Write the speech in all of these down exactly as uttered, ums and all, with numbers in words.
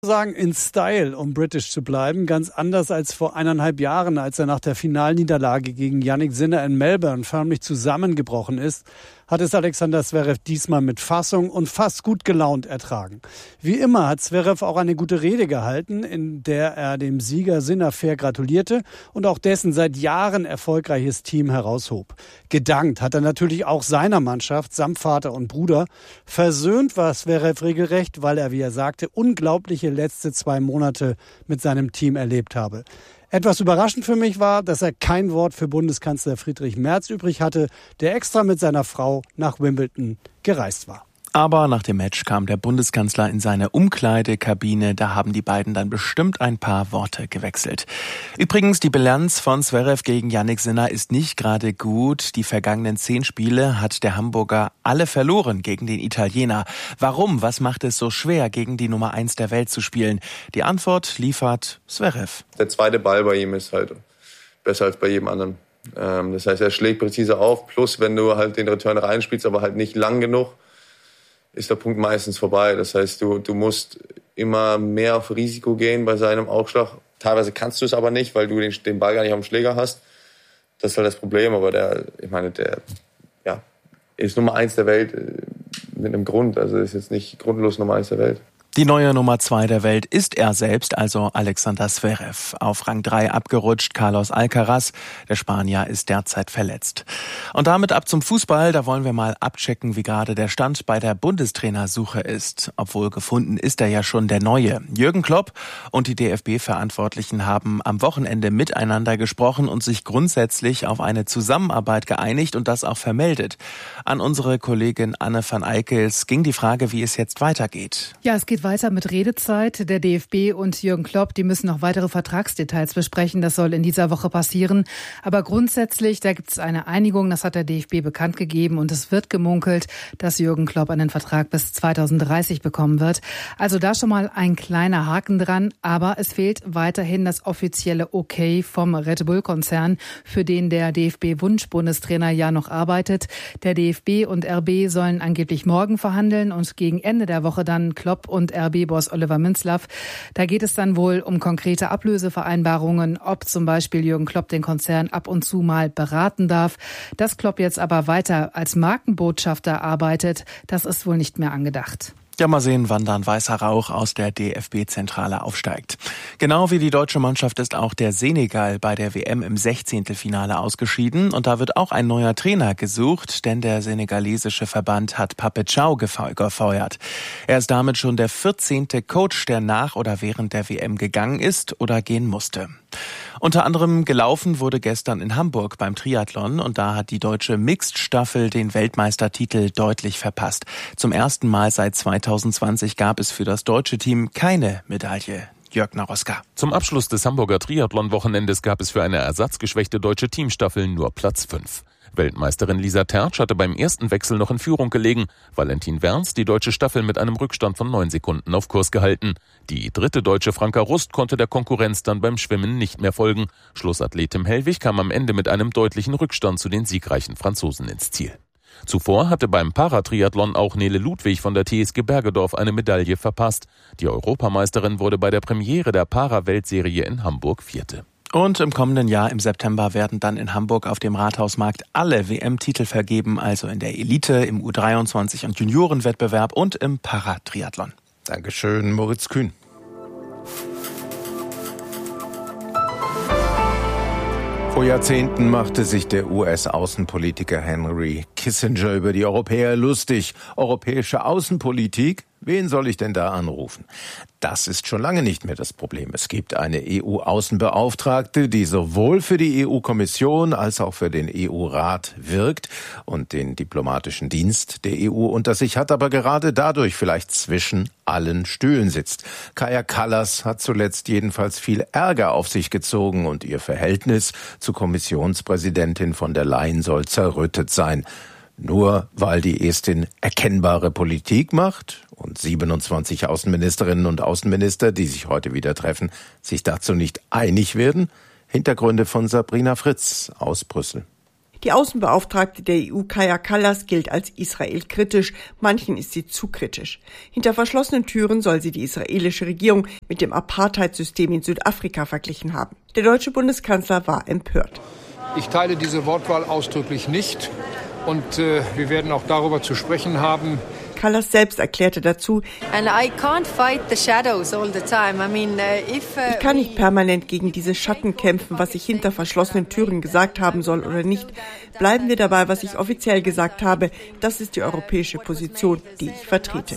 Sagen in Style, um british zu bleiben, ganz anders als vor eineinhalb Jahren, als er nach der Finalniederlage gegen Jannik Sinner in Melbourne förmlich zusammengebrochen ist, hat es Alexander Zverev diesmal mit Fassung und fast gut gelaunt ertragen. Wie immer hat Zverev auch eine gute Rede gehalten, in der er dem Sieger Sinner fair gratulierte und auch dessen seit Jahren erfolgreiches Team heraushob. Gedankt hat er natürlich auch seiner Mannschaft samt Vater und Bruder. Versöhnt war Zverev regelrecht, weil er, wie er sagte, unglaubliche letzte zwei Monate mit seinem Team erlebt habe. Etwas überraschend für mich war, dass er kein Wort für Bundeskanzler Friedrich Merz übrig hatte, der extra mit seiner Frau nach Wimbledon gereist war. Aber nach dem Match kam der Bundeskanzler in seine Umkleidekabine. Da haben die beiden dann bestimmt ein paar Worte gewechselt. Übrigens, die Bilanz von Zverev gegen Jannik Sinner ist nicht gerade gut. Die vergangenen zehn Spiele hat der Hamburger alle verloren gegen den Italiener. Warum? Was macht es so schwer, gegen die Nummer eins der Welt zu spielen? Die Antwort liefert Zverev. Der zweite Ball bei ihm ist halt besser als bei jedem anderen. Das heißt, er schlägt präziser auf. Plus, wenn du halt den Return reinspielst, aber halt nicht lang genug, ist der Punkt meistens vorbei. Das heißt, du, du musst immer mehr auf Risiko gehen bei seinem Aufschlag. Teilweise kannst du es aber nicht, weil du den, den Ball gar nicht auf dem Schläger hast. Das ist halt das Problem. Aber der, ich meine, der, ja, ist Nummer eins der Welt mit einem Grund. Also ist jetzt nicht grundlos Nummer eins der Welt. Die neue Nummer zwei der Welt ist er selbst, also Alexander Zverev. Auf Rang drei abgerutscht Carlos Alcaraz. Der Spanier ist derzeit verletzt. Und damit ab zum Fußball. Da wollen wir mal abchecken, wie gerade der Stand bei der Bundestrainersuche ist. Obwohl gefunden ist er ja schon der Neue. Jürgen Klopp und die D F B-Verantwortlichen haben am Wochenende miteinander gesprochen und sich grundsätzlich auf eine Zusammenarbeit geeinigt und das auch vermeldet. An unsere Kollegin Anne van Eikels ging die Frage, wie es jetzt weitergeht. Ja, es geht weiter mit Redezeit. Der D F B und Jürgen Klopp, die müssen noch weitere Vertragsdetails besprechen. Das soll in dieser Woche passieren. Aber grundsätzlich, da gibt es eine Einigung. Das hat der D F B bekannt gegeben. Und es wird gemunkelt, dass Jürgen Klopp einen Vertrag bis zweitausenddreißig bekommen wird. Also da schon mal ein kleiner Haken dran. Aber es fehlt weiterhin das offizielle Okay vom Red Bull-Konzern, für den der D F B-Wunsch-Bundestrainer ja noch arbeitet. Der D F B und R B sollen angeblich morgen verhandeln und gegen Ende der Woche dann Klopp und R B-Boss Oliver Minzlaff. Da geht es dann wohl um konkrete Ablösevereinbarungen, ob zum Beispiel Jürgen Klopp den Konzern ab und zu mal beraten darf. Dass Klopp jetzt aber weiter als Markenbotschafter arbeitet, das ist wohl nicht mehr angedacht. Ja, mal sehen, wann dann weißer Rauch aus der D F B-Zentrale aufsteigt. Genau wie die deutsche Mannschaft ist auch der Senegal bei der W M im Sechzehntelfinale ausgeschieden. Und da wird auch ein neuer Trainer gesucht, denn der senegalesische Verband hat Pape Thiaw gefeuert. Er ist damit schon der vierzehnte Coach, der nach oder während der W M gegangen ist oder gehen musste. Unter anderem gelaufen wurde gestern in Hamburg beim Triathlon und da hat die deutsche Mixed-Staffel den Weltmeistertitel deutlich verpasst. Zum ersten Mal seit zweitausendzwanzig gab es für das deutsche Team keine Medaille. Jörg Naroska. Zum Abschluss des Hamburger Triathlon-Wochenendes gab es für eine ersatzgeschwächte deutsche Teamstaffel nur Platz fünf. Weltmeisterin Lisa Tertsch hatte beim ersten Wechsel noch in Führung gelegen. Valentin Werns die deutsche Staffel mit einem Rückstand von neun Sekunden auf Kurs gehalten. Die dritte Deutsche Franka Rust konnte der Konkurrenz dann beim Schwimmen nicht mehr folgen. Schlussathlet Tim Hellwig kam am Ende mit einem deutlichen Rückstand zu den siegreichen Franzosen ins Ziel. Zuvor hatte beim Paratriathlon auch Nele Ludwig von der T S G Bergedorf eine Medaille verpasst. Die Europameisterin wurde bei der Premiere der Para-Weltserie in Hamburg Vierte. Und im kommenden Jahr im September werden dann in Hamburg auf dem Rathausmarkt alle W M-Titel vergeben, also in der Elite, im U dreiundzwanzig- und Juniorenwettbewerb und im Paratriathlon. Dankeschön, Moritz Kühn. Vor Jahrzehnten machte sich der U S-Außenpolitiker Henry Kissinger über die Europäer lustig. Europäische Außenpolitik? Wen soll ich denn da anrufen? Das ist schon lange nicht mehr das Problem. Es gibt eine E U-Außenbeauftragte, die sowohl für die E U-Kommission als auch für den E U-Rat wirkt und den diplomatischen Dienst der E U unter sich hat, aber gerade dadurch vielleicht zwischen allen Stühlen sitzt. Kaja Kallas hat zuletzt jedenfalls viel Ärger auf sich gezogen und ihr Verhältnis zu Kommissionspräsidentin von der Leyen soll zerrüttet sein. Nur weil die Estin erkennbare Politik macht und siebenundzwanzig Außenministerinnen und Außenminister, die sich heute wieder treffen, sich dazu nicht einig werden? Hintergründe von Sabrina Fritz aus Brüssel. Die Außenbeauftragte der E U, Kaja Kallas, gilt als israelkritisch. Manchen ist sie zu kritisch. Hinter verschlossenen Türen soll sie die israelische Regierung mit dem Apartheidssystem in Südafrika verglichen haben. Der deutsche Bundeskanzler war empört. Ich teile diese Wortwahl ausdrücklich nicht und äh, wir werden auch darüber zu sprechen haben. Kallas selbst erklärte dazu, ich kann nicht permanent gegen diese Schatten kämpfen, was ich hinter verschlossenen Türen gesagt haben soll oder nicht. Bleiben wir dabei, was ich offiziell gesagt habe. Das ist die europäische Position, die ich vertrete.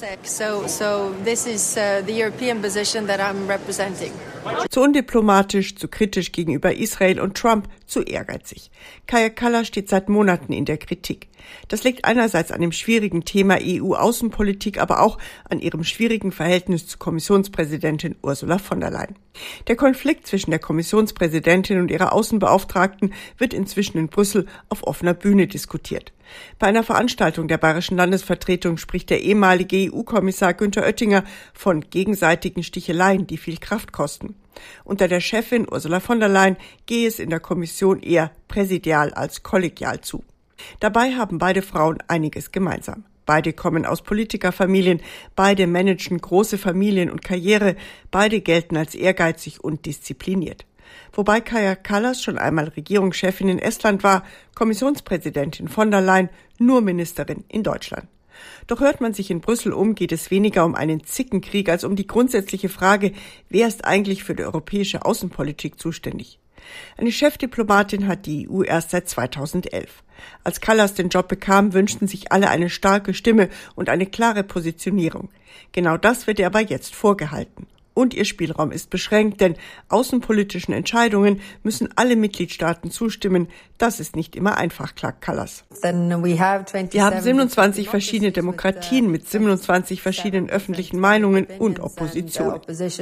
Zu undiplomatisch, zu kritisch gegenüber Israel und Trump, zu ehrgeizig. Kaja Kallas steht seit Monaten in der Kritik. Das liegt einerseits an dem schwierigen Thema E U-Außenpolitik, aber auch an ihrem schwierigen Verhältnis zu Kommissionspräsidentin Ursula von der Leyen. Der Konflikt zwischen der Kommissionspräsidentin und ihrer Außenbeauftragten wird inzwischen in Brüssel auf offener Bühne diskutiert. Bei einer Veranstaltung der Bayerischen Landesvertretung spricht der ehemalige E U-Kommissar Günther Oettinger von gegenseitigen Sticheleien, die viel Kraft kosten. Unter der Chefin Ursula von der Leyen gehe es in der Kommission eher präsidial als kollegial zu. Dabei haben beide Frauen einiges gemeinsam. Beide kommen aus Politikerfamilien, beide managen große Familien und Karriere, beide gelten als ehrgeizig und diszipliniert. Wobei Kaja Kallas schon einmal Regierungschefin in Estland war, Kommissionspräsidentin von der Leyen nur Ministerin in Deutschland. Doch hört man sich in Brüssel um, geht es weniger um einen Zickenkrieg als um die grundsätzliche Frage, wer ist eigentlich für die europäische Außenpolitik zuständig? Eine Chefdiplomatin hat die E U erst seit zweitausendelf. Als Kallas den Job bekam, wünschten sich alle eine starke Stimme und eine klare Positionierung. Genau das wird ihr aber jetzt vorgehalten. Und ihr Spielraum ist beschränkt, denn außenpolitischen Entscheidungen müssen alle Mitgliedstaaten zustimmen. Das ist nicht immer einfach, klagt Kallas. Wir haben siebenundzwanzig verschiedene Demokratien mit siebenundzwanzig verschiedenen öffentlichen Meinungen und Opposition.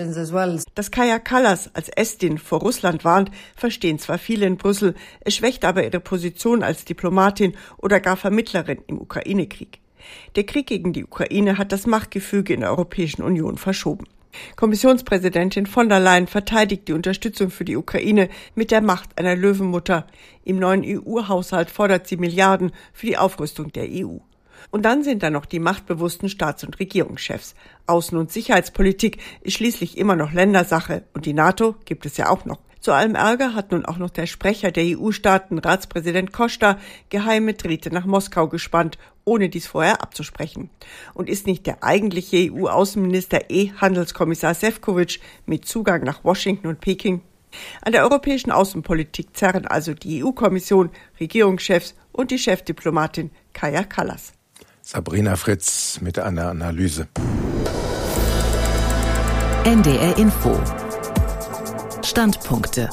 Dass Kaja Kallas als Estin vor Russland warnt, verstehen zwar viele in Brüssel, es schwächt aber ihre Position als Diplomatin oder gar Vermittlerin im Ukraine-Krieg. Der Krieg gegen die Ukraine hat das Machtgefüge in der Europäischen Union verschoben. Kommissionspräsidentin von der Leyen verteidigt die Unterstützung für die Ukraine mit der Macht einer Löwenmutter. Im neuen E U-Haushalt fordert sie Milliarden für die Aufrüstung der E U. Und dann sind da noch die machtbewussten Staats- und Regierungschefs. Außen- und Sicherheitspolitik ist schließlich immer noch Ländersache und die NATO gibt es ja auch noch. Zu allem Ärger hat nun auch noch der Sprecher der E U-Staaten, Ratspräsident Costa, geheime Drähte nach Moskau gespannt, ohne dies vorher abzusprechen. Und ist nicht der eigentliche E U-Außenminister eh Handelskommissar Šefčovič mit Zugang nach Washington und Peking? An der europäischen Außenpolitik zerren also die E U-Kommission, Regierungschefs und die Chefdiplomatin Kaja Kallas. Sabrina Fritz mit einer Analyse. N D R Info. Standpunkte.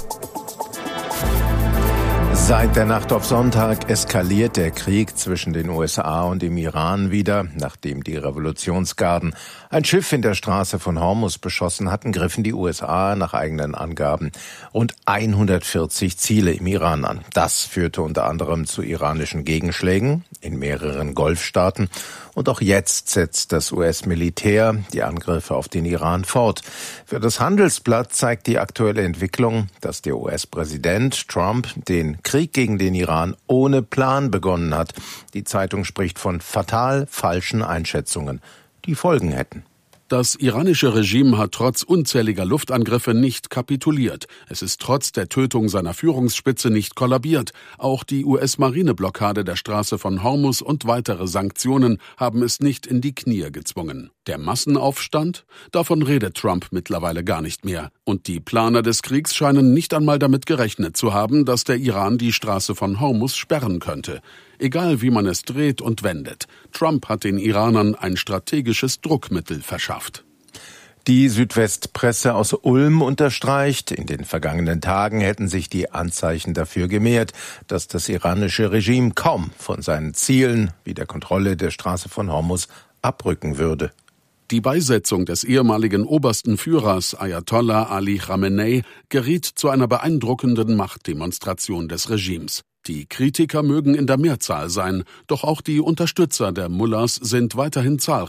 Seit der Nacht auf Sonntag eskaliert der Krieg zwischen den U S A und dem Iran wieder. Nachdem die Revolutionsgarden ein Schiff in der Straße von Hormuz beschossen hatten, griffen die U S A nach eigenen Angaben rund hundertvierzig Ziele im Iran an. Das führte unter anderem zu iranischen Gegenschlägen in mehreren Golfstaaten. Und auch jetzt setzt das U S-Militär die Angriffe auf den Iran fort. Für das Handelsblatt zeigt die aktuelle Entwicklung, dass der U S-Präsident Trump den Krieg gegen den Iran ohne Plan begonnen hat. Die Zeitung spricht von fatal falschen Einschätzungen, die Folgen hätten. Das iranische Regime hat trotz unzähliger Luftangriffe nicht kapituliert. Es ist trotz der Tötung seiner Führungsspitze nicht kollabiert. Auch die U S-Marineblockade der Straße von Hormuz und weitere Sanktionen haben es nicht in die Knie gezwungen. Der Massenaufstand? Davon redet Trump mittlerweile gar nicht mehr. Und die Planer des Kriegs scheinen nicht einmal damit gerechnet zu haben, dass der Iran die Straße von Hormuz sperren könnte. Egal wie man es dreht und wendet, Trump hat den Iranern ein strategisches Druckmittel verschafft. Die Südwestpresse aus Ulm unterstreicht, in den vergangenen Tagen hätten sich die Anzeichen dafür gemehrt, dass das iranische Regime kaum von seinen Zielen wie der Kontrolle der Straße von Hormuz abrücken würde. Die Beisetzung des ehemaligen obersten Führers Ayatollah Ali Khamenei geriet zu einer beeindruckenden Machtdemonstration des Regimes. Die Kritiker mögen in der Mehrzahl sein, doch auch die Unterstützer der Mullahs sind weiterhin zahlreich.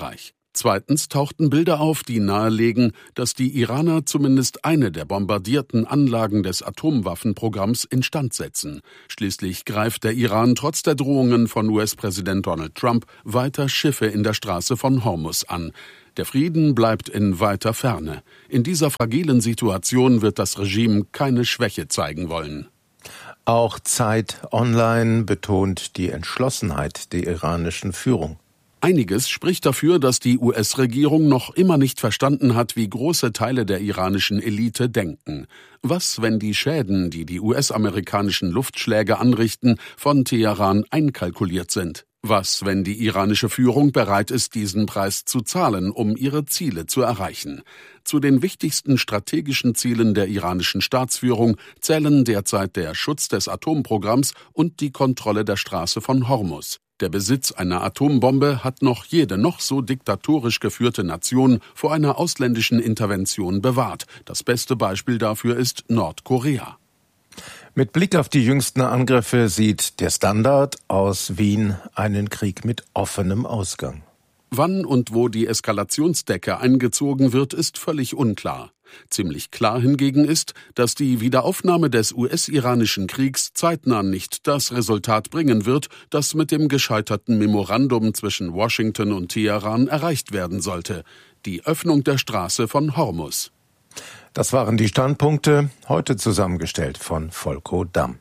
Zweitens tauchten Bilder auf, die nahelegen, dass die Iraner zumindest eine der bombardierten Anlagen des Atomwaffenprogramms instand setzen. Schließlich greift der Iran trotz der Drohungen von U S-Präsident Donald Trump weiter Schiffe in der Straße von Hormuz an. Der Frieden bleibt in weiter Ferne. In dieser fragilen Situation wird das Regime keine Schwäche zeigen wollen. Auch Zeit Online betont die Entschlossenheit der iranischen Führung. Einiges spricht dafür, dass die U S-Regierung noch immer nicht verstanden hat, wie große Teile der iranischen Elite denken. Was, wenn die Schäden, die die U S-amerikanischen Luftschläge anrichten, von Teheran einkalkuliert sind? Was, wenn die iranische Führung bereit ist, diesen Preis zu zahlen, um ihre Ziele zu erreichen? Zu den wichtigsten strategischen Zielen der iranischen Staatsführung zählen derzeit der Schutz des Atomprogramms und die Kontrolle der Straße von Hormuz. Der Besitz einer Atombombe hat noch jede noch so diktatorisch geführte Nation vor einer ausländischen Intervention bewahrt. Das beste Beispiel dafür ist Nordkorea. Mit Blick auf die jüngsten Angriffe sieht der Standard aus Wien einen Krieg mit offenem Ausgang. Wann und wo die Eskalationsdecke eingezogen wird, ist völlig unklar. Ziemlich klar hingegen ist, dass die Wiederaufnahme des U S-iranischen Kriegs zeitnah nicht das Resultat bringen wird, das mit dem gescheiterten Memorandum zwischen Washington und Teheran erreicht werden sollte: die Öffnung der Straße von Hormuz. Das waren die Standpunkte, heute zusammengestellt von Volko Damm.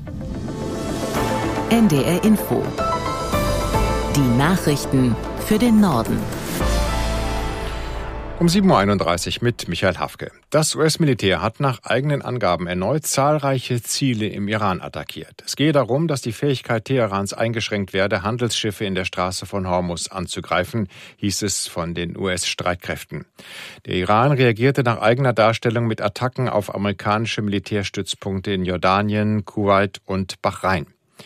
N D R Info. Die Nachrichten für den Norden. Um sieben Uhr einunddreißig mit Michael Hafke. Das U S-Militär hat nach eigenen Angaben erneut zahlreiche Ziele im Iran attackiert. Es gehe darum, dass die Fähigkeit Teherans eingeschränkt werde, Handelsschiffe in der Straße von Hormuz anzugreifen, hieß es von den U S-Streitkräften. Der Iran reagierte nach eigener Darstellung mit Attacken auf amerikanische Militärstützpunkte in Jordanien, Kuwait und Bahrain.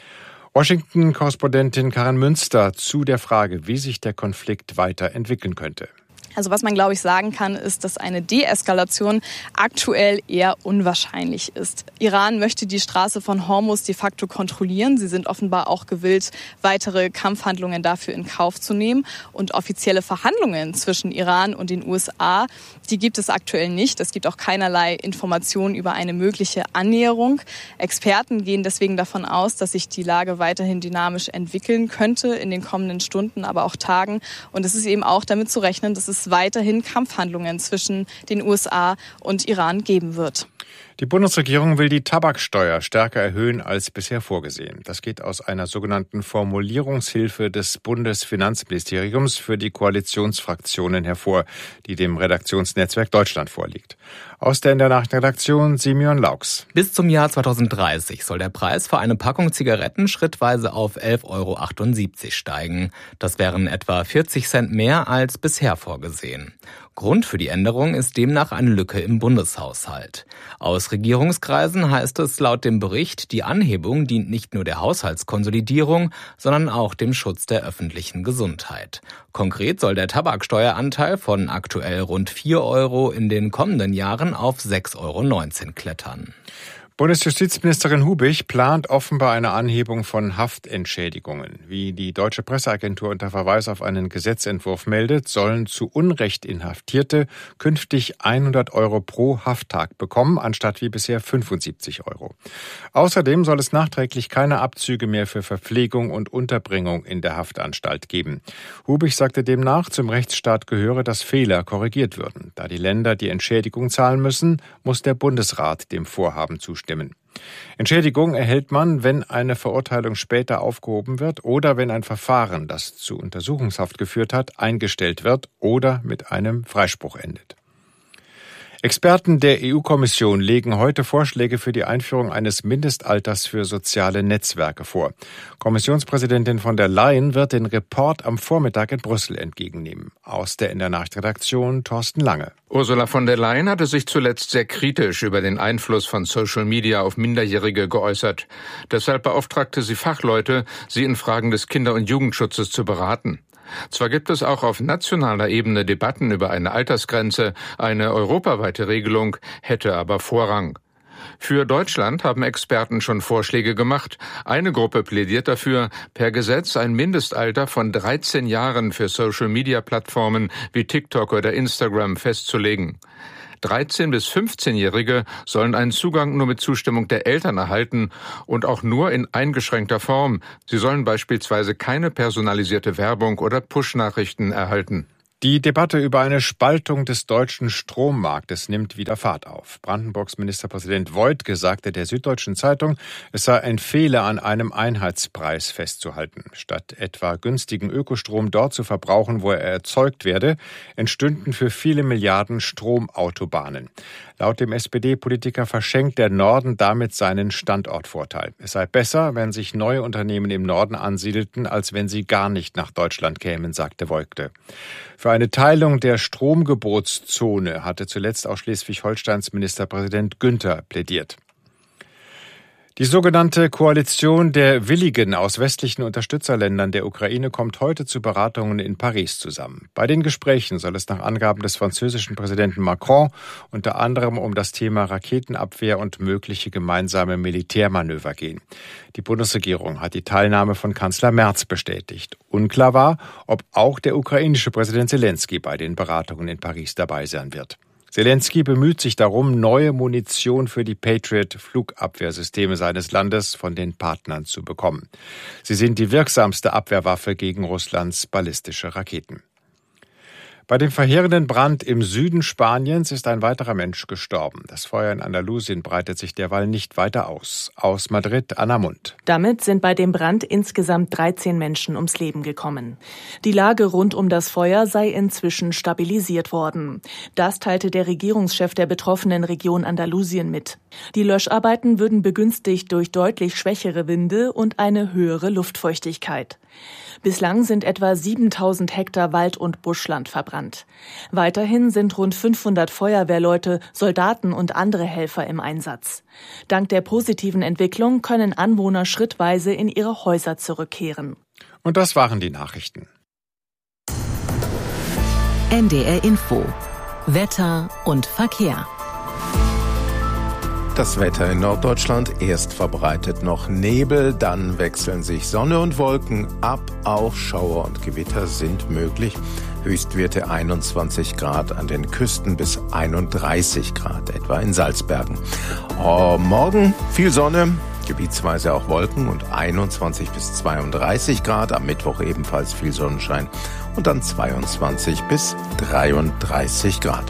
Washington-Korrespondentin Karin Münster zu der Frage, wie sich der Konflikt weiterentwickeln könnte. Also was man, glaube ich, sagen kann, ist, dass eine Deeskalation aktuell eher unwahrscheinlich ist. Iran möchte die Straße von Hormuz de facto kontrollieren. Sie sind offenbar auch gewillt, weitere Kampfhandlungen dafür in Kauf zu nehmen. Und offizielle Verhandlungen zwischen Iran und den U S A, die gibt es aktuell nicht. Es gibt auch keinerlei Informationen über eine mögliche Annäherung. Experten gehen deswegen davon aus, dass sich die Lage weiterhin dynamisch entwickeln könnte in den kommenden Stunden, aber auch Tagen. Und es ist eben auch damit zu rechnen, dass es weiterhin Kampfhandlungen zwischen den U S A und Iran geben wird. Die Bundesregierung will die Tabaksteuer stärker erhöhen als bisher vorgesehen. Das geht aus einer sogenannten Formulierungshilfe des Bundesfinanzministeriums für die Koalitionsfraktionen hervor, die dem Redaktionsnetzwerk Deutschland vorliegt. Aus der in der Nachrichtenredaktion Simeon Laux. Bis zum Jahr zweitausenddreißig soll der Preis für eine Packung Zigaretten schrittweise auf elf Euro achtundsiebzig steigen. Das wären etwa vierzig Cent mehr als bisher vorgesehen. Grund für die Änderung ist demnach eine Lücke im Bundeshaushalt. Aus Regierungskreisen heißt es laut dem Bericht, die Anhebung dient nicht nur der Haushaltskonsolidierung, sondern auch dem Schutz der öffentlichen Gesundheit. Konkret soll der Tabaksteueranteil von aktuell rund vier Euro in den kommenden Jahren auf sechs Euro neunzehn klettern. Bundesjustizministerin Hubich plant offenbar eine Anhebung von Haftentschädigungen. Wie die Deutsche Presseagentur unter Verweis auf einen Gesetzentwurf meldet, sollen zu Unrecht Inhaftierte künftig hundert Euro pro Hafttag bekommen, anstatt wie bisher fünfundsiebzig Euro. Außerdem soll es nachträglich keine Abzüge mehr für Verpflegung und Unterbringung in der Haftanstalt geben. Hubich sagte demnach, zum Rechtsstaat gehöre, dass Fehler korrigiert würden. Da die Länder die Entschädigung zahlen müssen, muss der Bundesrat dem Vorhaben zustimmen. Entschädigung erhält man, wenn eine Verurteilung später aufgehoben wird oder wenn ein Verfahren, das zu Untersuchungshaft geführt hat, eingestellt wird oder mit einem Freispruch endet. Experten der E U-Kommission legen heute Vorschläge für die Einführung eines Mindestalters für soziale Netzwerke vor. Kommissionspräsidentin von der Leyen wird den Report am Vormittag in Brüssel entgegennehmen. Aus der in der Nachtredaktion Thorsten Lange. Ursula von der Leyen hatte sich zuletzt sehr kritisch über den Einfluss von Social Media auf Minderjährige geäußert. Deshalb beauftragte sie Fachleute, sie in Fragen des Kinder- und Jugendschutzes zu beraten. Zwar gibt es auch auf nationaler Ebene Debatten über eine Altersgrenze, eine europaweite Regelung hätte aber Vorrang. Für Deutschland haben Experten schon Vorschläge gemacht. Eine Gruppe plädiert dafür, per Gesetz ein Mindestalter von dreizehn Jahren für Social-Media-Plattformen wie TikTok oder Instagram festzulegen. dreizehn- bis fünfzehnjährige sollen einen Zugang nur mit Zustimmung der Eltern erhalten und auch nur in eingeschränkter Form. Sie sollen beispielsweise keine personalisierte Werbung oder Push-Nachrichten erhalten. Die Debatte über eine Spaltung des deutschen Strommarktes nimmt wieder Fahrt auf. Brandenburgs Ministerpräsident Woidke sagte der Süddeutschen Zeitung, es sei ein Fehler, an einem Einheitspreis festzuhalten. Statt etwa günstigen Ökostrom dort zu verbrauchen, wo er erzeugt werde, entstünden für viele Milliarden Stromautobahnen. Laut dem S P D-Politiker verschenkt der Norden damit seinen Standortvorteil. Es sei besser, wenn sich neue Unternehmen im Norden ansiedelten, als wenn sie gar nicht nach Deutschland kämen, sagte Woidke. Für eine Teilung der Stromgebotszone hatte zuletzt auch Schleswig-Holsteins Ministerpräsident Günther plädiert. Die sogenannte Koalition der Willigen aus westlichen Unterstützerländern der Ukraine kommt heute zu Beratungen in Paris zusammen. Bei den Gesprächen soll es nach Angaben des französischen Präsidenten Macron unter anderem um das Thema Raketenabwehr und mögliche gemeinsame Militärmanöver gehen. Die Bundesregierung hat die Teilnahme von Kanzler Merz bestätigt. Unklar war, ob auch der ukrainische Präsident Selenskyj bei den Beratungen in Paris dabei sein wird. Selenskyj bemüht sich darum, neue Munition für die Patriot-Flugabwehrsysteme seines Landes von den Partnern zu bekommen. Sie sind die wirksamste Abwehrwaffe gegen Russlands ballistische Raketen. Bei dem verheerenden Brand im Süden Spaniens ist ein weiterer Mensch gestorben. Das Feuer in Andalusien breitet sich derweil nicht weiter aus. Aus Madrid, Anna Mund. Damit sind bei dem Brand insgesamt dreizehn Menschen ums Leben gekommen. Die Lage rund um das Feuer sei inzwischen stabilisiert worden. Das teilte der Regierungschef der betroffenen Region Andalusien mit. Die Löscharbeiten würden begünstigt durch deutlich schwächere Winde und eine höhere Luftfeuchtigkeit. Bislang sind etwa siebentausend Hektar Wald- und Buschland verbrannt. Weiterhin sind rund fünfhundert Feuerwehrleute, Soldaten und andere Helfer im Einsatz. Dank der positiven Entwicklung können Anwohner schrittweise in ihre Häuser zurückkehren. Und das waren die Nachrichten. N D R Info. Wetter und Verkehr. Das Wetter in Norddeutschland, erst verbreitet noch Nebel, dann wechseln sich Sonne und Wolken ab, auch Schauer und Gewitter sind möglich. Höchstwerte einundzwanzig Grad an den Küsten bis einunddreißig Grad, etwa in Salzbergen. Oh, morgen viel Sonne, gebietsweise auch Wolken und einundzwanzig bis zweiunddreißig Grad, am Mittwoch ebenfalls viel Sonnenschein und dann zweiundzwanzig bis dreiunddreißig Grad.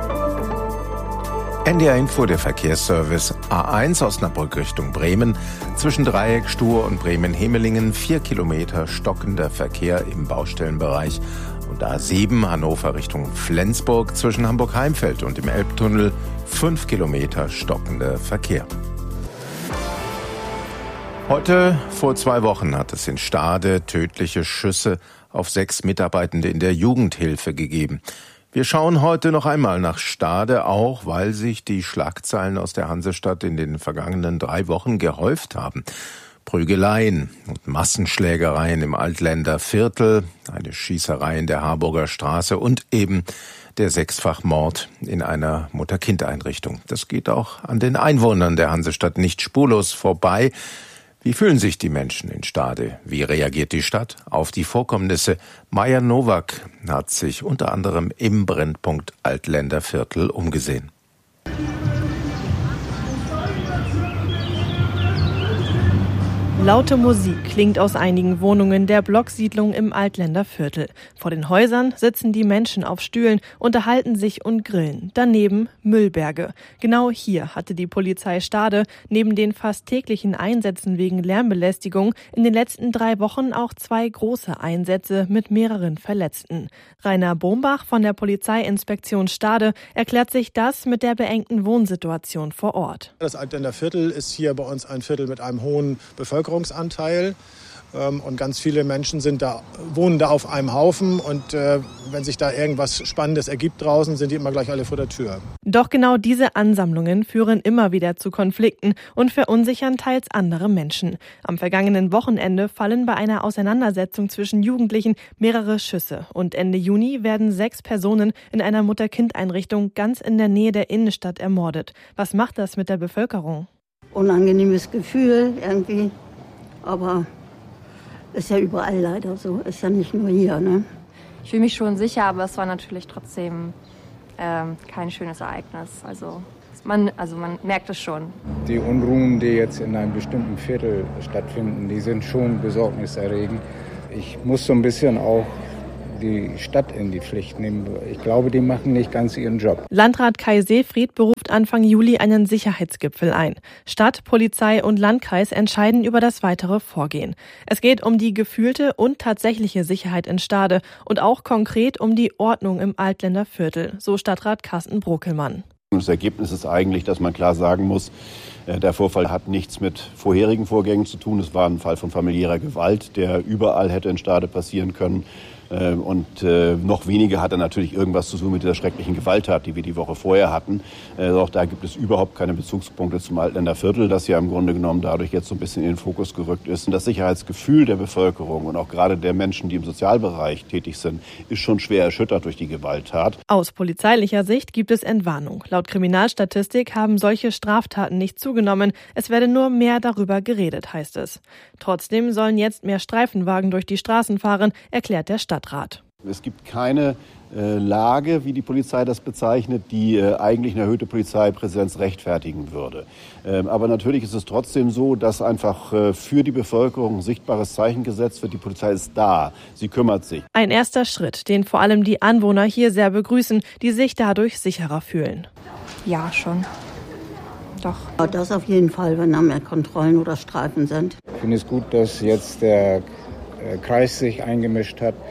N D R Info, der Verkehrsservice A eins Osnabrück Richtung Bremen. Zwischen Dreieck, Stur und Bremen-Hemelingen vier Kilometer stockender Verkehr im Baustellenbereich. Und A sieben Hannover Richtung Flensburg zwischen Hamburg-Heimfeld und dem Elbtunnel fünf Kilometer stockender Verkehr. Heute vor zwei Wochen hat es in Stade tödliche Schüsse auf sechs Mitarbeitende in der Jugendhilfe gegeben. Wir schauen heute noch einmal nach Stade, auch weil sich die Schlagzeilen aus der Hansestadt in den vergangenen drei Wochen gehäuft haben. Prügeleien und Massenschlägereien im Altländer Viertel, eine Schießerei in der Harburger Straße und eben der Sechsfachmord in einer Mutter-Kind-Einrichtung. Das geht auch an den Einwohnern der Hansestadt nicht spurlos vorbei. Wie fühlen sich die Menschen in Stade? Wie reagiert die Stadt auf die Vorkommnisse? Maja Nowak hat sich unter anderem im Brennpunkt Altländer Viertel umgesehen. Laute Musik klingt aus einigen Wohnungen der Blocksiedlung im Altländer Viertel. Vor den Häusern sitzen die Menschen auf Stühlen, unterhalten sich und grillen. Daneben Müllberge. Genau hier hatte die Polizei Stade neben den fast täglichen Einsätzen wegen Lärmbelästigung in den letzten drei Wochen auch zwei große Einsätze mit mehreren Verletzten. Rainer Bombach von der Polizeiinspektion Stade erklärt sich das mit der beengten Wohnsituation vor Ort. Das Altländer Viertel ist hier bei uns ein Viertel mit einem hohen Bevölkerungsanteil. Und ganz viele Menschen sind da, wohnen da auf einem Haufen. Und äh, wenn sich da irgendwas Spannendes ergibt draußen, sind die immer gleich alle vor der Tür. Doch genau diese Ansammlungen führen immer wieder zu Konflikten und verunsichern teils andere Menschen. Am vergangenen Wochenende fallen bei einer Auseinandersetzung zwischen Jugendlichen mehrere Schüsse. Und Ende Juni werden sechs Personen in einer Mutter-Kind-Einrichtung ganz in der Nähe der Innenstadt ermordet. Was macht das mit der Bevölkerung? Unangenehmes Gefühl irgendwie, aber ist ja überall leider so, ist ja nicht nur hier, ne? Ich fühle mich schon sicher, aber es war natürlich trotzdem ähm, kein schönes Ereignis. Also man, also man merkt es schon. Die Unruhen, die jetzt in einem bestimmten Viertel stattfinden, die sind schon besorgniserregend. Ich muss so ein bisschen auch die Stadt in die Pflicht nehmen. Ich glaube, die machen nicht ganz ihren Job. Landrat Kai Seefried beruft Anfang Juli einen Sicherheitsgipfel ein. Stadt, Polizei und Landkreis entscheiden über das weitere Vorgehen. Es geht um die gefühlte und tatsächliche Sicherheit in Stade und auch konkret um die Ordnung im Altländer Viertel, so Stadtrat Carsten Brockelmann. Das Ergebnis ist eigentlich, dass man klar sagen muss, der Vorfall hat nichts mit vorherigen Vorgängen zu tun. Es war ein Fall von familiärer Gewalt, der überall hätte in Stade passieren können. Und äh, noch weniger hat er natürlich irgendwas zu tun mit dieser schrecklichen Gewalttat, die wir die Woche vorher hatten. Äh, auch da gibt es überhaupt keine Bezugspunkte zum Altländer Viertel, das ja im Grunde genommen dadurch jetzt so ein bisschen in den Fokus gerückt ist. Und das Sicherheitsgefühl der Bevölkerung und auch gerade der Menschen, die im Sozialbereich tätig sind, ist schon schwer erschüttert durch die Gewalttat. Aus polizeilicher Sicht gibt es Entwarnung. Laut Kriminalstatistik haben solche Straftaten nicht zugenommen. Es werde nur mehr darüber geredet, heißt es. Trotzdem sollen jetzt mehr Streifenwagen durch die Straßen fahren, erklärt der Stadtrat. Es gibt keine äh, Lage, wie die Polizei das bezeichnet, die äh, eigentlich eine erhöhte Polizeipräsenz rechtfertigen würde. Ähm, aber natürlich ist es trotzdem so, dass einfach äh, für die Bevölkerung ein sichtbares Zeichen gesetzt wird. Die Polizei ist da, sie kümmert sich. Ein erster Schritt, den vor allem die Anwohner hier sehr begrüßen, die sich dadurch sicherer fühlen. Ja, schon. Doch. Ja, das auf jeden Fall, wenn da mehr Kontrollen oder Streifen sind. Ich finde es gut, dass jetzt der Kreis sich eingemischt hat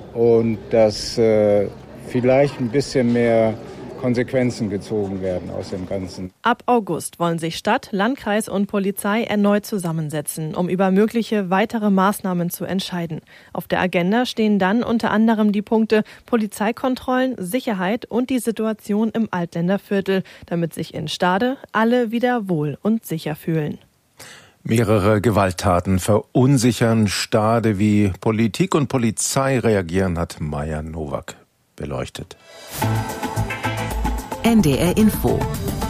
und dass äh, vielleicht ein bisschen mehr Konsequenzen gezogen werden aus dem Ganzen. Ab August wollen sich Stadt, Landkreis und Polizei erneut zusammensetzen, um über mögliche weitere Maßnahmen zu entscheiden. Auf der Agenda stehen dann unter anderem die Punkte Polizeikontrollen, Sicherheit und die Situation im Altländer Viertel, damit sich in Stade alle wieder wohl und sicher fühlen. Mehrere Gewalttaten verunsichern Stade. Wie Politik und Polizei reagieren, hat Maja Nowak beleuchtet. N D R Info.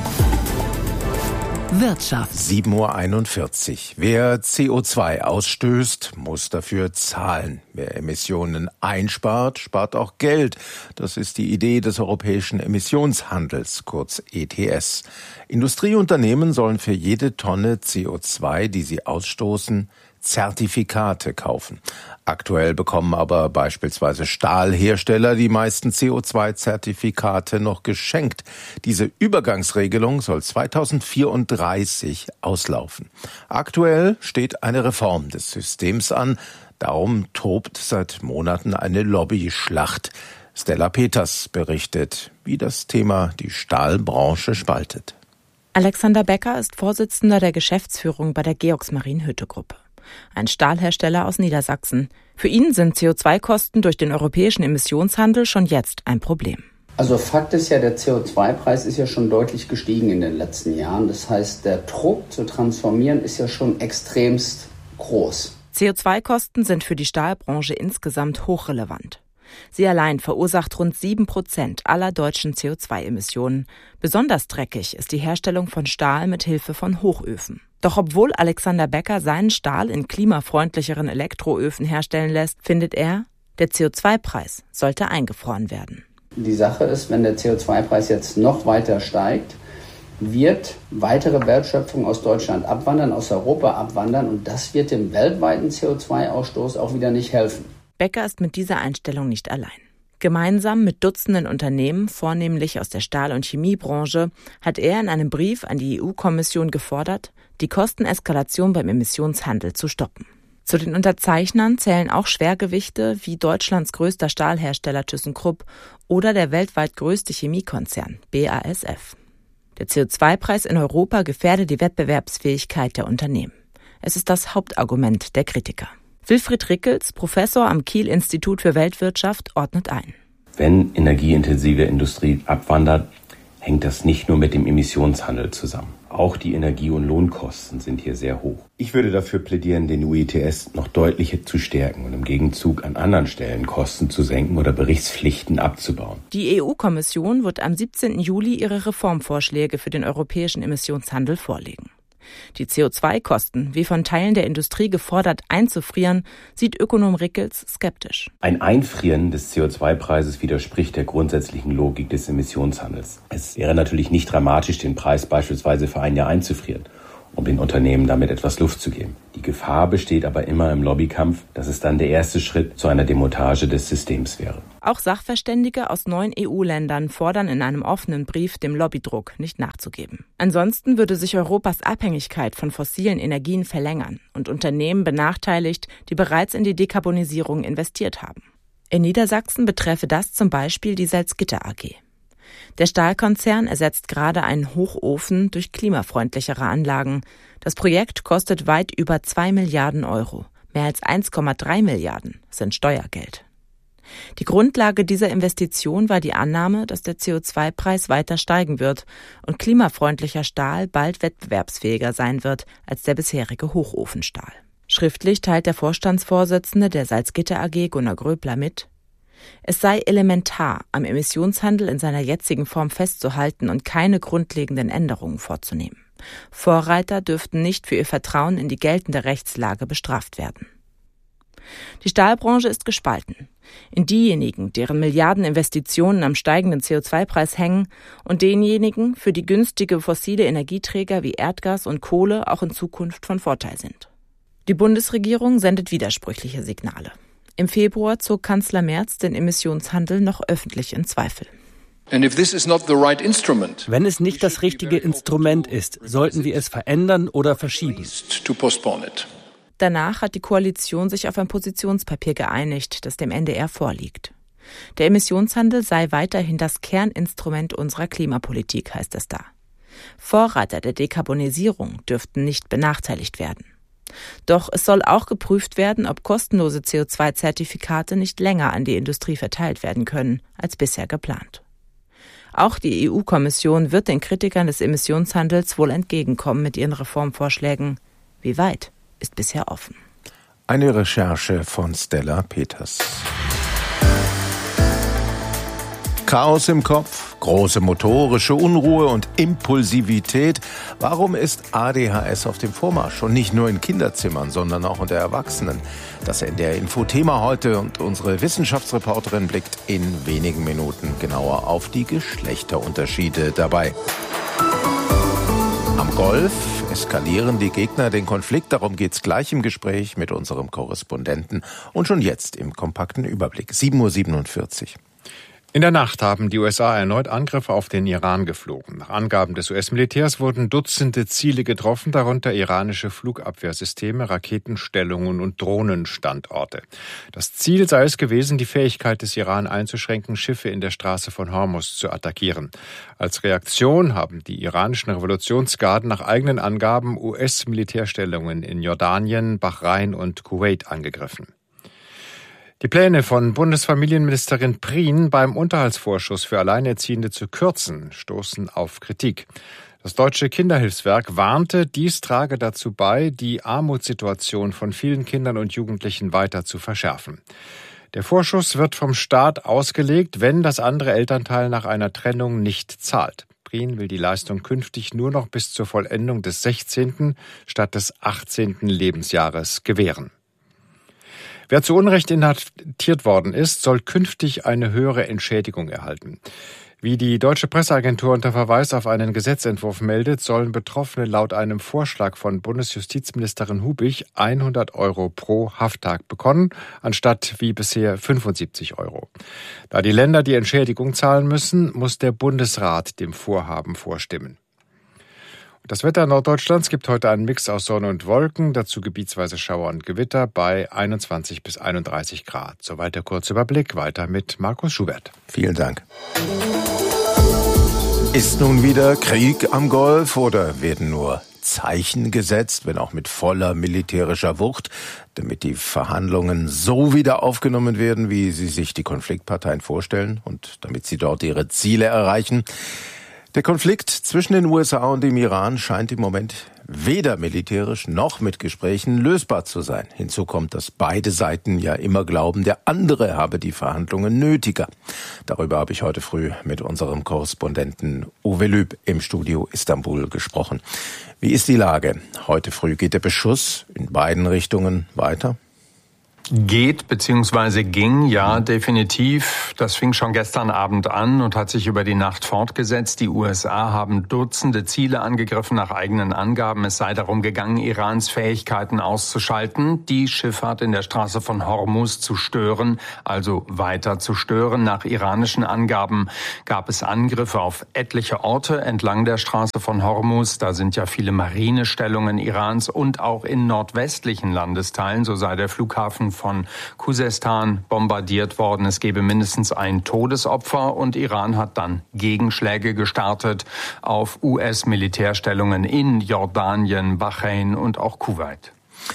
Wirtschaft. sieben Uhr einundvierzig. Wer C O zwei ausstößt, muss dafür zahlen. Wer Emissionen einspart, spart auch Geld. Das ist die Idee des europäischen Emissionshandels, kurz E T S. Industrieunternehmen sollen für jede Tonne C O zwei, die sie ausstoßen, Zertifikate kaufen. Aktuell bekommen aber beispielsweise Stahlhersteller die meisten C O zwei Zertifikate noch geschenkt. Diese Übergangsregelung soll zweitausendvierunddreißig auslaufen. Aktuell steht eine Reform des Systems an. Darum tobt seit Monaten eine Lobbyschlacht. Stella Peters berichtet, wie das Thema die Stahlbranche spaltet. Alexander Becker ist Vorsitzender der Geschäftsführung bei der Georgs Marienhütte-Gruppe. Ein Stahlhersteller aus Niedersachsen. Für ihn sind C O zwei Kosten durch den europäischen Emissionshandel schon jetzt ein Problem. Also Fakt ist ja, der C O zwei Preis ist ja schon deutlich gestiegen in den letzten Jahren. Das heißt, der Druck zu transformieren ist ja schon extremst groß. C O zwei Kosten sind für die Stahlbranche insgesamt hochrelevant. Sie allein verursacht rund sieben Prozent aller deutschen C O zwei Emissionen. Besonders dreckig ist die Herstellung von Stahl mit Hilfe von Hochöfen. Doch obwohl Alexander Becker seinen Stahl in klimafreundlicheren Elektroöfen herstellen lässt, findet er, der C O zwei Preis sollte eingefroren werden. Die Sache ist, wenn der C O zwei Preis jetzt noch weiter steigt, wird weitere Wertschöpfung aus Deutschland abwandern, aus Europa abwandern und das wird dem weltweiten C O zwei Ausstoß auch wieder nicht helfen. Becker ist mit dieser Einstellung nicht allein. Gemeinsam mit Dutzenden Unternehmen, vornehmlich aus der Stahl- und Chemiebranche, hat er in einem Brief an die E U-Kommission gefordert, die Kosteneskalation beim Emissionshandel zu stoppen. Zu den Unterzeichnern zählen auch Schwergewichte wie Deutschlands größter Stahlhersteller ThyssenKrupp oder der weltweit größte Chemiekonzern B A S F. Der C O zwei Preis in Europa gefährde die Wettbewerbsfähigkeit der Unternehmen. Es ist das Hauptargument der Kritiker. Wilfried Rickels, Professor am Kiel-Institut für Weltwirtschaft, ordnet ein. Wenn energieintensive Industrie abwandert, hängt das nicht nur mit dem Emissionshandel zusammen. Auch die Energie- und Lohnkosten sind hier sehr hoch. Ich würde dafür plädieren, den U E T S noch deutlicher zu stärken und im Gegenzug an anderen Stellen Kosten zu senken oder Berichtspflichten abzubauen. Die E U-Kommission wird am siebzehnten Juli ihre Reformvorschläge für den europäischen Emissionshandel vorlegen. Die C O zwei Kosten, wie von Teilen der Industrie gefordert, einzufrieren, sieht Ökonom Rickels skeptisch. Ein Einfrieren des C O zwei Preises widerspricht der grundsätzlichen Logik des Emissionshandels. Es wäre natürlich nicht dramatisch, den Preis beispielsweise für ein Jahr einzufrieren, um den Unternehmen damit etwas Luft zu geben. Die Gefahr besteht aber immer im Lobbykampf, dass es dann der erste Schritt zu einer Demontage des Systems wäre. Auch Sachverständige aus neun E U-Ländern fordern in einem offenen Brief, dem Lobbydruck nicht nachzugeben. Ansonsten würde sich Europas Abhängigkeit von fossilen Energien verlängern und Unternehmen benachteiligt, die bereits in die Dekarbonisierung investiert haben. In Niedersachsen betreffe das zum Beispiel die Salzgitter A G. Der Stahlkonzern ersetzt gerade einen Hochofen durch klimafreundlichere Anlagen. Das Projekt kostet weit über zwei Milliarden Euro. Mehr als eins Komma drei Milliarden sind Steuergeld. Die Grundlage dieser Investition war die Annahme, dass der C O zwei Preis weiter steigen wird und klimafreundlicher Stahl bald wettbewerbsfähiger sein wird als der bisherige Hochofenstahl. Schriftlich teilt der Vorstandsvorsitzende der Salzgitter A G, Gunnar Gröbler, mit: Es sei elementar, am Emissionshandel in seiner jetzigen Form festzuhalten und keine grundlegenden Änderungen vorzunehmen. Vorreiter dürften nicht für ihr Vertrauen in die geltende Rechtslage bestraft werden. Die Stahlbranche ist gespalten. In diejenigen, deren Milliardeninvestitionen am steigenden C O zwei Preis hängen, und denjenigen, für die günstige fossile Energieträger wie Erdgas und Kohle auch in Zukunft von Vorteil sind. Die Bundesregierung sendet widersprüchliche Signale. Im Februar zog Kanzler Merz den Emissionshandel noch öffentlich in Zweifel. Wenn es nicht das richtige Instrument ist, sollten wir es verändern oder verschieben. Danach hat die Koalition sich auf ein Positionspapier geeinigt, das dem N D R vorliegt. Der Emissionshandel sei weiterhin das Kerninstrument unserer Klimapolitik, heißt es da. Vorreiter der Dekarbonisierung dürften nicht benachteiligt werden. Doch es soll auch geprüft werden, ob kostenlose C O zwei Zertifikate nicht länger an die Industrie verteilt werden können, als bisher geplant. Auch die E U-Kommission wird den Kritikern des Emissionshandels wohl entgegenkommen mit ihren Reformvorschlägen. Wie weit ist bisher offen. Eine Recherche von Stella Peters. Chaos im Kopf, große motorische Unruhe und Impulsivität. Warum ist A D H S auf dem Vormarsch? Und nicht nur in Kinderzimmern, sondern auch unter Erwachsenen. Das N D R-Info-Thema heute, und unsere Wissenschaftsreporterin blickt in wenigen Minuten genauer auf die Geschlechterunterschiede dabei. Am Golf eskalieren die Gegner den Konflikt. Darum geht's gleich im Gespräch mit unserem Korrespondenten. Und schon jetzt im kompakten Überblick. sieben Uhr siebenundvierzig. In der Nacht haben die U S A erneut Angriffe auf den Iran geflogen. Nach Angaben des U S-Militärs wurden Dutzende Ziele getroffen, darunter iranische Flugabwehrsysteme, Raketenstellungen und Drohnenstandorte. Das Ziel sei es gewesen, die Fähigkeit des Iran einzuschränken, Schiffe in der Straße von Hormuz zu attackieren. Als Reaktion haben die iranischen Revolutionsgarden nach eigenen Angaben U S-Militärstellungen in Jordanien, Bahrain und Kuwait angegriffen. Die Pläne von Bundesfamilienministerin Prien, beim Unterhaltsvorschuss für Alleinerziehende zu kürzen, stoßen auf Kritik. Das Deutsche Kinderhilfswerk warnte, dies trage dazu bei, die Armutssituation von vielen Kindern und Jugendlichen weiter zu verschärfen. Der Vorschuss wird vom Staat ausgelegt, wenn das andere Elternteil nach einer Trennung nicht zahlt. Prien will die Leistung künftig nur noch bis zur Vollendung des sechzehnten statt des achtzehnten Lebensjahres gewähren. Wer zu Unrecht inhaftiert worden ist, soll künftig eine höhere Entschädigung erhalten. Wie die Deutsche Presseagentur unter Verweis auf einen Gesetzentwurf meldet, sollen Betroffene laut einem Vorschlag von Bundesjustizministerin Hubig hundert Euro pro Hafttag bekommen, anstatt wie bisher fünfundsiebzig Euro. Da die Länder die Entschädigung zahlen müssen, muss der Bundesrat dem Vorhaben vorstimmen. Das Wetter Norddeutschlands gibt heute einen Mix aus Sonne und Wolken, dazu gebietsweise Schauer und Gewitter bei einundzwanzig bis einunddreißig Grad. Soweit der Kurzüberblick, weiter mit Markus Schubert. Vielen Dank. Ist nun wieder Krieg am Golf oder werden nur Zeichen gesetzt, wenn auch mit voller militärischer Wucht, damit die Verhandlungen so wieder aufgenommen werden, wie sie sich die Konfliktparteien vorstellen und damit sie dort ihre Ziele erreichen. Der Konflikt zwischen den U S A und dem Iran scheint im Moment weder militärisch noch mit Gesprächen lösbar zu sein. Hinzu kommt, dass beide Seiten ja immer glauben, der andere habe die Verhandlungen nötiger. Darüber habe ich heute früh mit unserem Korrespondenten Uwe Lüb im Studio Istanbul gesprochen. Wie ist die Lage? Heute früh geht der Beschuss in beiden Richtungen weiter? Geht bzw. ging, ja, definitiv. Das fing schon gestern Abend an und hat sich über die Nacht fortgesetzt. Die U S A haben Dutzende Ziele angegriffen nach eigenen Angaben. Es sei darum gegangen, Irans Fähigkeiten auszuschalten, die Schifffahrt in der Straße von Hormuz zu stören, also weiter zu stören. Nach iranischen Angaben gab es Angriffe auf etliche Orte entlang der Straße von Hormuz. Da sind ja viele Marinestellungen Irans und auch in nordwestlichen Landesteilen, so sei der Flughafen von Khuzestan bombardiert worden. Es gebe mindestens ein Todesopfer und Iran hat dann Gegenschläge gestartet auf U S-Militärstellungen in Jordanien, Bahrain und auch Kuwait.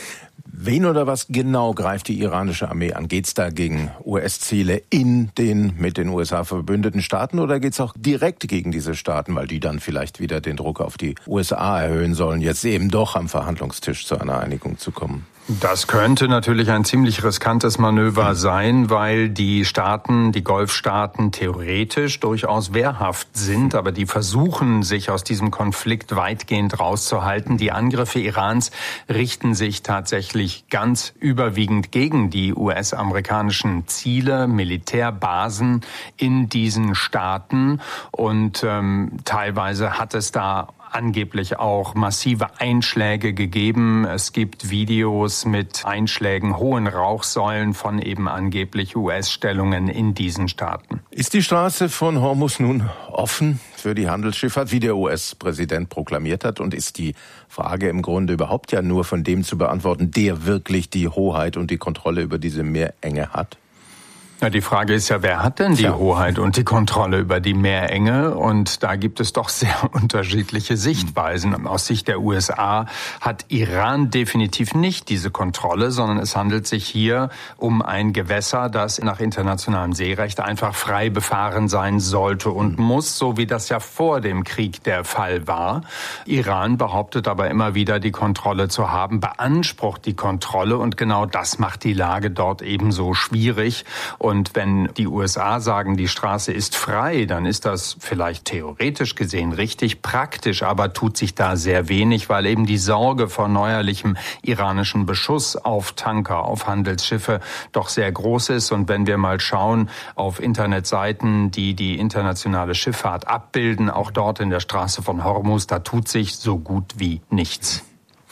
Wen oder was genau greift die iranische Armee an? Geht es da gegen U S-Ziele in den mit den U S A verbündeten Staaten oder geht es auch direkt gegen diese Staaten, weil die dann vielleicht wieder den Druck auf die U S A erhöhen sollen, jetzt eben doch am Verhandlungstisch zu einer Einigung zu kommen? Das könnte natürlich ein ziemlich riskantes Manöver sein, weil die Staaten, die Golfstaaten theoretisch durchaus wehrhaft sind, aber die versuchen, sich aus diesem Konflikt weitgehend rauszuhalten. Die Angriffe Irans richten sich tatsächlich ganz überwiegend gegen die U S-amerikanischen Ziele, Militärbasen in diesen Staaten und ähm, teilweise hat es da angeblich auch massive Einschläge gegeben. Es gibt Videos mit Einschlägen, hohen Rauchsäulen von eben angeblich U S-Stellungen in diesen Staaten. Ist die Straße von Hormuz nun offen für die Handelsschifffahrt, wie der U S-Präsident proklamiert hat? Und ist die Frage im Grunde überhaupt ja nur von dem zu beantworten, der wirklich die Hoheit und die Kontrolle über diese Meerenge hat? Ja, die Frage ist ja, wer hat denn die ja. Hoheit und die Kontrolle über die Meerenge? Und da gibt es doch sehr unterschiedliche Sichtweisen. Aus Sicht der U S A hat Iran definitiv nicht diese Kontrolle, sondern es handelt sich hier um ein Gewässer, das nach internationalem Seerecht einfach frei befahren sein sollte und muss, so wie das ja vor dem Krieg der Fall war. Iran behauptet aber immer wieder, die Kontrolle zu haben, beansprucht die Kontrolle und genau das macht die Lage dort ebenso schwierig. Und wenn die U S A sagen, die Straße ist frei, dann ist das vielleicht theoretisch gesehen richtig, praktisch aber tut sich da sehr wenig, weil eben die Sorge vor neuerlichem iranischen Beschuss auf Tanker, auf Handelsschiffe doch sehr groß ist. Und wenn wir mal schauen auf Internetseiten, die die internationale Schifffahrt abbilden, auch dort in der Straße von Hormuz, da tut sich so gut wie nichts.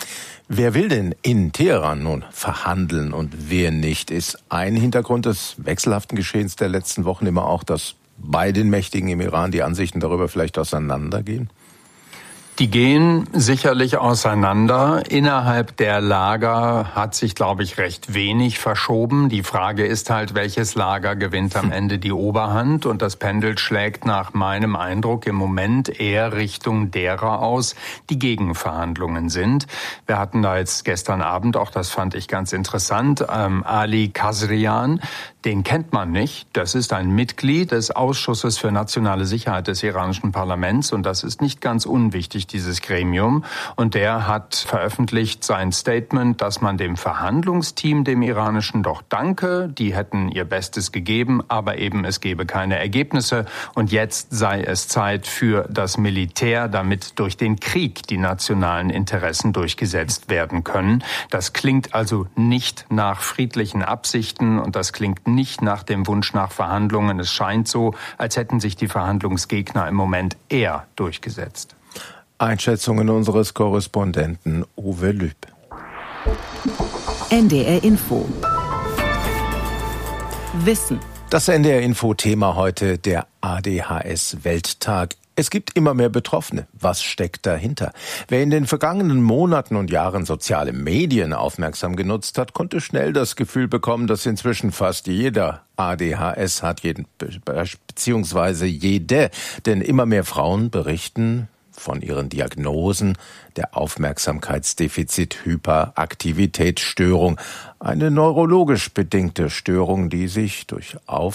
Wer will denn in Teheran nun verhandeln und wer nicht? Ist ein Hintergrund des wechselhaften Geschehens der letzten Wochen immer auch, dass bei den Mächtigen im Iran die Ansichten darüber vielleicht auseinandergehen? Die gehen sicherlich auseinander. Innerhalb der Lager hat sich, glaube ich, recht wenig verschoben. Die Frage ist halt, welches Lager gewinnt am Ende die Oberhand? Und das Pendel schlägt nach meinem Eindruck im Moment eher Richtung derer aus, die Gegenverhandlungen sind. Wir hatten da jetzt gestern Abend, auch das fand ich ganz interessant, ähm, Ali Khazrian. Den kennt man nicht. Das ist ein Mitglied des Ausschusses für nationale Sicherheit des iranischen Parlaments und das ist nicht ganz unwichtig, dieses Gremium. Und der hat veröffentlicht sein Statement, dass man dem Verhandlungsteam, dem iranischen, doch danke. Die hätten ihr Bestes gegeben, aber eben es gebe keine Ergebnisse. Und jetzt sei es Zeit für das Militär, damit durch den Krieg die nationalen Interessen durchgesetzt werden können. Das klingt also nicht nach friedlichen Absichten und das klingt nicht nach dem Wunsch nach Verhandlungen. Es scheint so, als hätten sich die Verhandlungsgegner im Moment eher durchgesetzt. Einschätzungen unseres Korrespondenten Uwe Lüb. N D R Info. Wissen. Das N D R Info Thema heute, der A D H S-Welttag. Es gibt immer mehr Betroffene. Was steckt dahinter? Wer in den vergangenen Monaten und Jahren soziale Medien aufmerksam genutzt hat, konnte schnell das Gefühl bekommen, dass inzwischen fast jeder A D H S hat, jeden, beziehungsweise jede. Denn immer mehr Frauen berichten von ihren Diagnosen der Aufmerksamkeitsdefizit-Hyperaktivitätsstörung, eine neurologisch bedingte Störung, die sich durch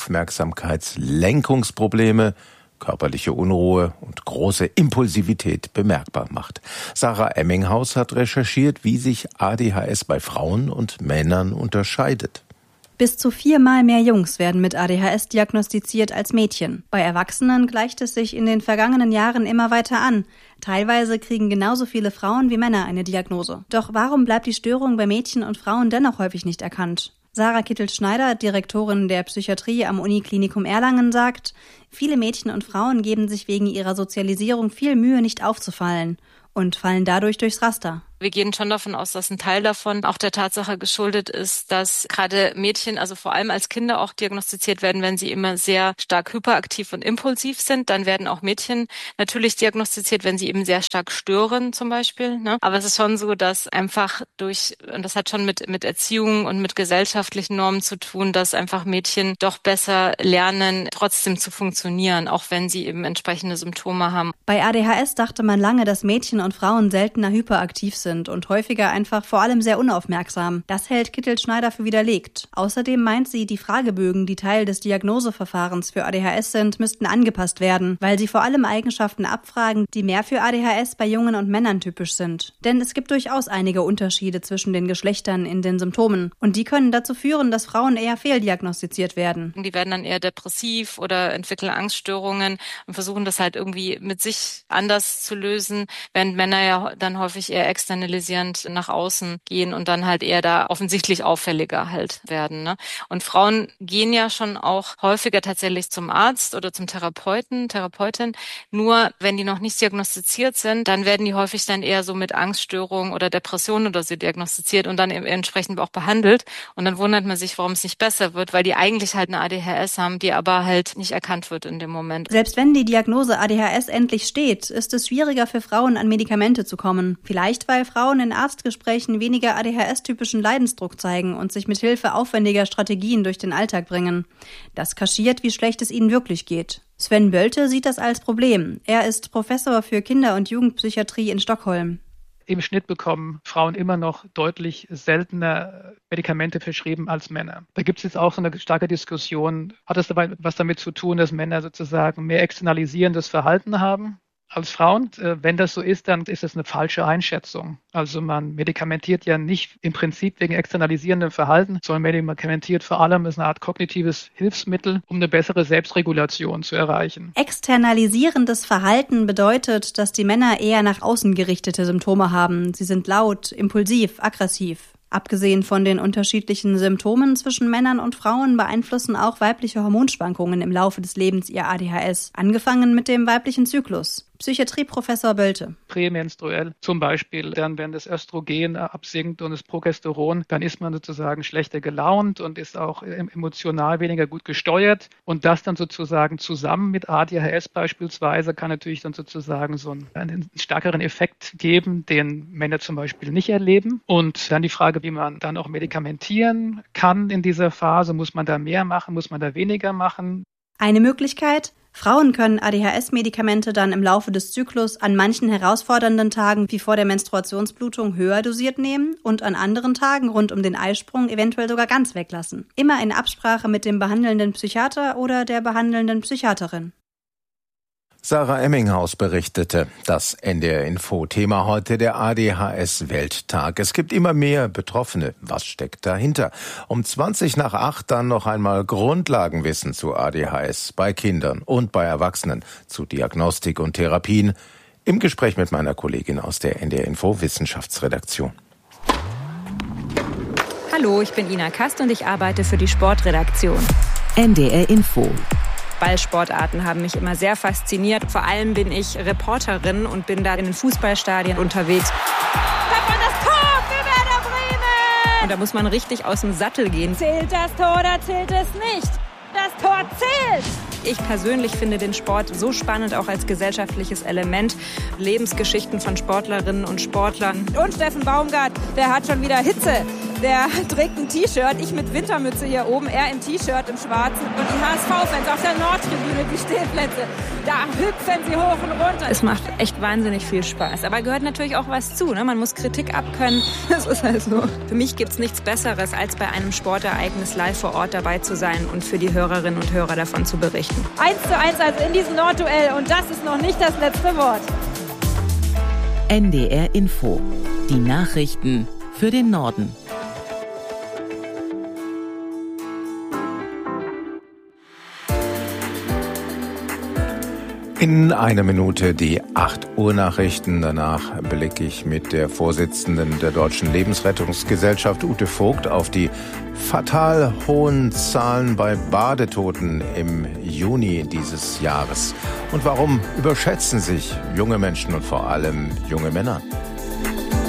Aufmerksamkeitslenkungsprobleme, körperliche Unruhe und große Impulsivität bemerkbar macht. Sarah Emminghaus hat recherchiert, wie sich A D H S bei Frauen und Männern unterscheidet. Bis zu viermal mehr Jungs werden mit A D H S diagnostiziert als Mädchen. Bei Erwachsenen gleicht es sich in den vergangenen Jahren immer weiter an. Teilweise kriegen genauso viele Frauen wie Männer eine Diagnose. Doch warum bleibt die Störung bei Mädchen und Frauen dennoch häufig nicht erkannt? Sarah Kittel-Schneider, Direktorin der Psychiatrie am Uniklinikum Erlangen, sagt, viele Mädchen und Frauen geben sich wegen ihrer Sozialisierung viel Mühe, nicht aufzufallen und fallen dadurch durchs Raster. Wir gehen schon davon aus, dass ein Teil davon auch der Tatsache geschuldet ist, dass gerade Mädchen, also vor allem als Kinder auch diagnostiziert werden, wenn sie immer sehr stark hyperaktiv und impulsiv sind. Dann werden auch Mädchen natürlich diagnostiziert, wenn sie eben sehr stark stören zum Beispiel. Ne? Aber es ist schon so, dass einfach durch, und das hat schon mit, mit Erziehung und mit gesellschaftlichen Normen zu tun, dass einfach Mädchen doch besser lernen, trotzdem zu funktionieren, auch wenn sie eben entsprechende Symptome haben. Bei A D H S dachte man lange, dass Mädchen und Frauen seltener hyperaktiv sind und häufiger einfach vor allem sehr unaufmerksam. Das hält Kittel-Schneider für widerlegt. Außerdem meint sie, die Fragebögen, die Teil des Diagnoseverfahrens für A D H S sind, müssten angepasst werden, weil sie vor allem Eigenschaften abfragen, die mehr für A D H S bei Jungen und Männern typisch sind. Denn es gibt durchaus einige Unterschiede zwischen den Geschlechtern in den Symptomen und die können dazu führen, dass Frauen eher fehldiagnostiziert werden. Die werden dann eher depressiv oder entwickeln Angststörungen und versuchen das halt irgendwie mit sich anders zu lösen, während Männer ja dann häufig eher extern nach außen gehen und dann halt eher da offensichtlich auffälliger halt werden. Ne? Und Frauen gehen ja schon auch häufiger tatsächlich zum Arzt oder zum Therapeuten, Therapeutin. Nur wenn die noch nicht diagnostiziert sind, dann werden die häufig dann eher so mit Angststörungen oder Depressionen oder so diagnostiziert und dann entsprechend auch behandelt. Und dann wundert man sich, warum es nicht besser wird, weil die eigentlich halt eine A D H S haben, die aber halt nicht erkannt wird in dem Moment. Selbst wenn die Diagnose A D H S endlich steht, ist es schwieriger für Frauen, an Medikamente zu kommen. Vielleicht, weil Frauen in Arztgesprächen weniger A D H S-typischen Leidensdruck zeigen und sich mit Hilfe aufwendiger Strategien durch den Alltag bringen. Das kaschiert, wie schlecht es ihnen wirklich geht. Sven Bölte sieht das als Problem. Er ist Professor für Kinder- und Jugendpsychiatrie in Stockholm. Im Schnitt bekommen Frauen immer noch deutlich seltener Medikamente verschrieben als Männer. Da gibt es jetzt auch so eine starke Diskussion. Hat es dabei was damit zu tun, dass Männer sozusagen mehr externalisierendes Verhalten haben als Frauen? Wenn das so ist, dann ist das eine falsche Einschätzung. Also man medikamentiert ja nicht im Prinzip wegen externalisierendem Verhalten, sondern medikamentiert vor allem als eine Art kognitives Hilfsmittel, um eine bessere Selbstregulation zu erreichen. Externalisierendes Verhalten bedeutet, dass die Männer eher nach außen gerichtete Symptome haben. Sie sind laut, impulsiv, aggressiv. Abgesehen von den unterschiedlichen Symptomen zwischen Männern und Frauen beeinflussen auch weibliche Hormonschwankungen im Laufe des Lebens ihr A D H S, angefangen mit dem weiblichen Zyklus. Psychiatrieprofessor Bölte. Prämenstruell zum Beispiel, dann wenn das Östrogen absinkt und das Progesteron, dann ist man sozusagen schlechter gelaunt und ist auch emotional weniger gut gesteuert. Und das dann sozusagen zusammen mit A D H S beispielsweise kann natürlich dann sozusagen so einen, einen stärkeren Effekt geben, den Männer zum Beispiel nicht erleben. Und dann die Frage, wie man dann auch medikamentieren kann in dieser Phase. Muss man da mehr machen? Muss man da weniger machen? Eine Möglichkeit? Frauen können A D H S-Medikamente dann im Laufe des Zyklus an manchen herausfordernden Tagen wie vor der Menstruationsblutung höher dosiert nehmen und an anderen Tagen rund um den Eisprung eventuell sogar ganz weglassen. Immer in Absprache mit dem behandelnden Psychiater oder der behandelnden Psychiaterin. Sarah Emminghaus berichtete. Das N D R-Info. Thema heute der A D H S-Welttag. Es gibt immer mehr Betroffene. Was steckt dahinter? Um zwanzig nach acht dann noch einmal Grundlagenwissen zu A D H S bei Kindern und bei Erwachsenen, zu Diagnostik und Therapien. Im Gespräch mit meiner Kollegin aus der N D R-Info Wissenschaftsredaktion. Hallo, ich bin Ina Kast und ich arbeite für die Sportredaktion. N D R-Info. Ballsportarten haben mich immer sehr fasziniert. Vor allem bin ich Reporterin und bin da in den Fußballstadien unterwegs. Papa, das Tor für Werder Bremen! Und da muss man richtig aus dem Sattel gehen. Zählt das Tor oder zählt es nicht? Das Tor zählt! Ich persönlich finde den Sport so spannend, auch als gesellschaftliches Element. Lebensgeschichten von Sportlerinnen und Sportlern. Und Steffen Baumgart, der hat schon wieder Hitze. Der trägt ein T-Shirt, ich mit Wintermütze hier oben, er im T-Shirt, im Schwarzen. Und die H S V-Fans auf der Nordtribüne, die Stehplätze, da hüpfen sie hoch und runter. Es macht echt wahnsinnig viel Spaß. Aber gehört natürlich auch was zu, ne? Man muss Kritik abkönnen. Das ist halt so. Für mich gibt's nichts Besseres, als bei einem Sportereignis live vor Ort dabei zu sein und für die Hörerinnen und Hörer davon zu berichten. eins zu eins also in diesem Nordduell und das ist noch nicht das letzte Wort. N D R Info. Die Nachrichten für den Norden. In einer Minute die acht Uhr Nachrichten. Danach blicke ich mit der Vorsitzenden der Deutschen Lebensrettungsgesellschaft, Ute Vogt, auf die fatal hohen Zahlen bei Badetoten im Juni dieses Jahres. Und warum überschätzen sich junge Menschen und vor allem junge Männer?